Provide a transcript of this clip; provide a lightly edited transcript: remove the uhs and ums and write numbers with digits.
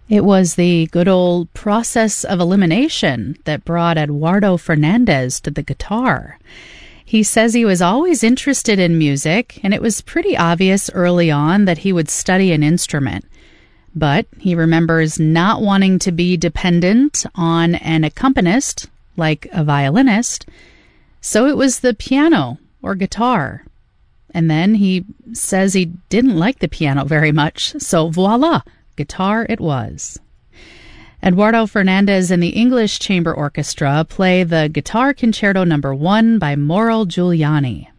It was the good old process of elimination that brought Eduardo Fernandez to the guitar. He says he was always interested in music, and it was pretty obvious early on that he would study an instrument. But he remembers not wanting to be dependent on an accompanist, like a violinist, so it was the piano or guitar. And then he says he didn't like the piano very much, so voila, guitar it was. Eduardo Fernandez and the English Chamber Orchestra play the Guitar Concerto No. 1 by Mauro Giuliani.